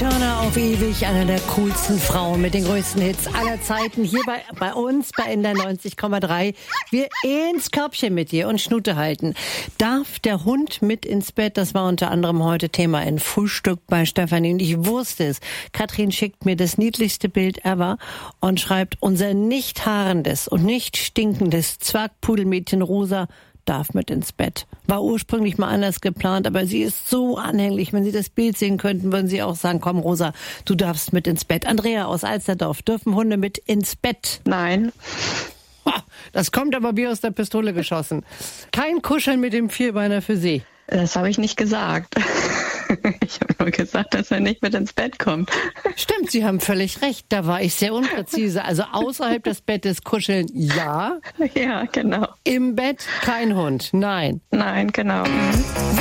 Turner auf ewig, einer der coolsten Frauen mit den größten Hits aller Zeiten. Hier bei uns bei NDR 90,3. Wir ins Körbchen mit dir und Schnute halten. Darf der Hund mit ins Bett? Das war unter anderem heute Thema in Frühstück bei Stefanie. Und ich wusste es. Katrin schickt mir das niedlichste Bild ever und schreibt, unser nicht haarendes und nicht stinkendes Zwergpudelmädchen Rosa darf mit ins Bett. War ursprünglich mal anders geplant, aber sie ist so anhänglich. Wenn Sie das Bild sehen könnten, würden Sie auch sagen, komm Rosa, du darfst mit ins Bett. Andrea aus Alsterdorf, dürfen Hunde mit ins Bett? Nein. Das kommt aber wie aus der Pistole geschossen. Kein Kuscheln mit dem Vierbeiner für Sie. Das habe ich nicht gesagt. Ich habe nur gesagt, dass er nicht mit ins Bett kommt. Stimmt, Sie haben völlig recht. Da war ich sehr unpräzise. Also außerhalb des Bettes kuscheln, ja. Ja, genau. Im Bett kein Hund, nein. Nein, genau.